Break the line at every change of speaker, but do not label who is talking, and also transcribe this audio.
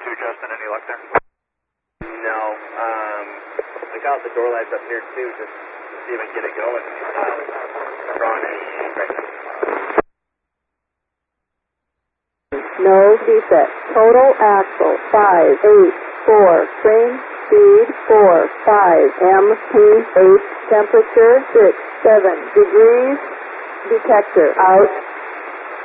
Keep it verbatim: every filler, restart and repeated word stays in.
two, Justin, any luck there?
No. Um, I got the door lights up here too, just to see if I can get it going. Um, drawing any right now.
No defect. Total axle five eight four. Train speed four five. M P eight. Temperature six seven degrees. Detector out.